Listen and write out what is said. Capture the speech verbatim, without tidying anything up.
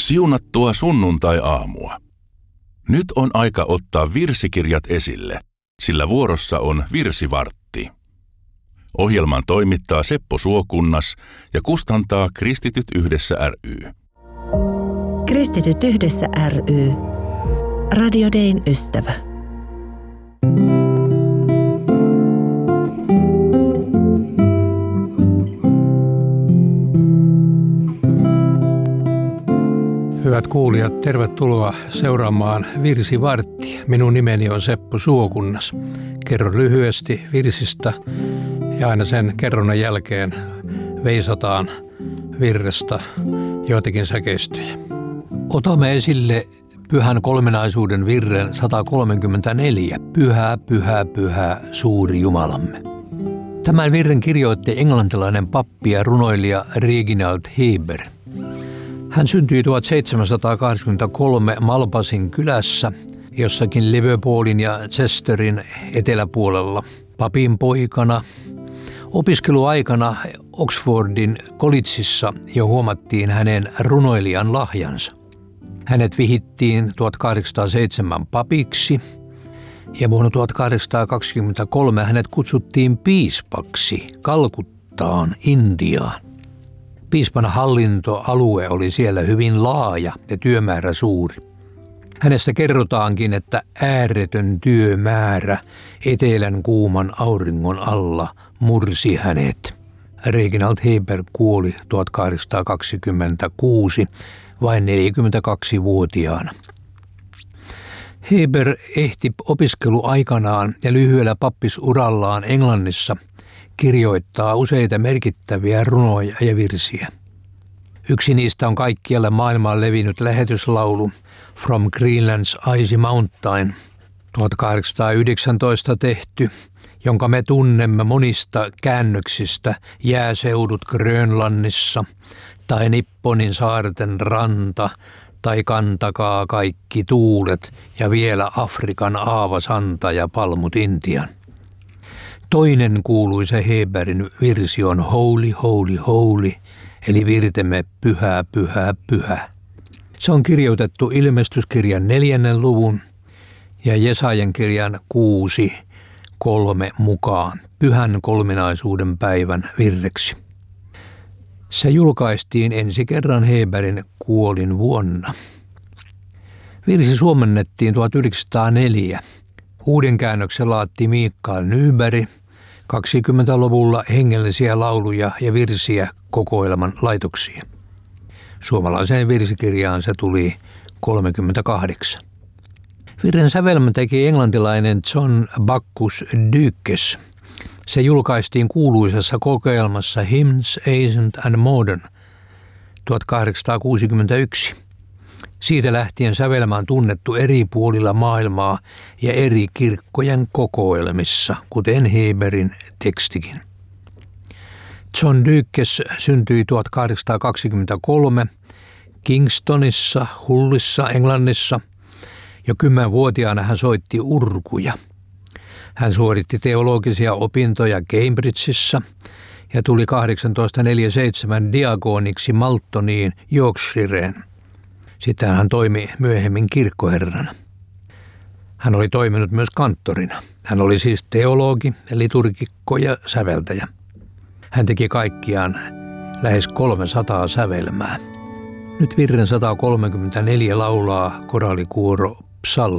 Siunattua sunnuntai-aamua. Nyt on aika ottaa virsikirjat esille, sillä vuorossa on virsivartti. Ohjelman toimittaa Seppo Suokunnas ja kustantaa Kristityt yhdessä ry. Kristityt yhdessä ry. Radio Dayn ystävä. Hyvät kuulijat, tervetuloa seuraamaan Virsivarttia. Minun nimeni on Seppo Suokunnas. Kerron lyhyesti virsistä ja aina sen kerronnan jälkeen veisataan virrestä joitakin säkeistöjä. Otamme esille Pyhän kolminaisuuden virren sata kolmekymmentäneljä. Pyhä, pyhä, pyhä, suuri Jumalamme. Tämän virren kirjoitti englantilainen pappi ja runoilija Reginald Heber. Hän syntyi tuhatseitsemänsataakahdeksankymmentäkolme Malpasin kylässä, jossakin Liverpoolin ja Chesterin eteläpuolella, papin poikana. Opiskeluaikana Oxfordin collegeissa jo huomattiin hänen runoilijan lahjansa. Hänet vihittiin tuhatkahdeksansataaseitsemän papiksi ja vuonna tuhatkahdeksansataakaksikymmentäkolme hänet kutsuttiin piispaksi Kalkuttaan, Intiaan. Piispan hallintoalue oli siellä hyvin laaja ja työmäärä suuri. Hänestä kerrotaankin, että ääretön työmäärä etelän kuuman auringon alla mursi hänet. Reginald Heber kuoli tuhatkahdeksansataakaksikymmentäkuusi vain neljäkymmentäkaksivuotiaana. Heber ehti opiskeluaikanaan ja lyhyellä pappisurallaan Englannissa kirjoittaa useita merkittäviä runoja ja virsiä. Yksi niistä on kaikkialle maailmaan levinnyt lähetyslaulu From Greenland's Icy Mountain tuhatkahdeksansataayhdeksäntoista tehty, jonka me tunnemme monista käännöksistä Jääseudut Grönlannissa tai Nipponin saarten ranta tai Kantakaa kaikki tuulet ja vielä Afrikan aavasanta ja palmut Intian. Toinen kuuluisa Heberin virsi on Holy, Holy, Holy, eli virtemme pyhä, pyhä, pyhä. Se on kirjoitettu Ilmestyskirjan neljännen luvun ja Jesajan kirjan kuusi, kolme mukaan Pyhän kolminaisuuden päivän virreksi. Se julkaistiin ensi kerran Heberin kuolin vuonna. Virsi suomennettiin tuhatyhdeksänsataaneljä. Uuden käännöksen laatti Mikael Nyberg kaksikymmentäluvulla hengellisiä lauluja ja virsiä kokoelman laitoksia. Suomalaiseen virsikirjaan se tuli kolmekymmentäkahdeksan. Virren sävelmän teki englantilainen John Bacchus Dykes. Se julkaistiin kuuluisassa kokoelmassa Hymns Ancient and Modern tuhatkahdeksansataakuusikymmentäyksi. Siitä lähtien sävelmä on tunnettu eri puolilla maailmaa ja eri kirkkojen kokoelmissa, kuten Heberin tekstikin. John Dykes syntyi tuhatkahdeksansataakaksikymmentäkolme Kingstonissa, Hullissa, Englannissa. Jo kymmenvuotiaana hän soitti urkuja. Hän suoritti teologisia opintoja Cambridgeissa ja tuli tuhatkahdeksansataaneljäkymmentäseitsemän diakoniksi Maltoniin, Yorkshireen. Sitten hän toimi myöhemmin kirkkoherrana. Hän oli toiminut myös kanttorina. Hän oli siis teologi, liturgikko ja säveltäjä. Hän teki kaikkiaan lähes kolmesataa sävelmää. Nyt virren sata kolmekymmentäneljä laulaa koraalikuoro Psalm.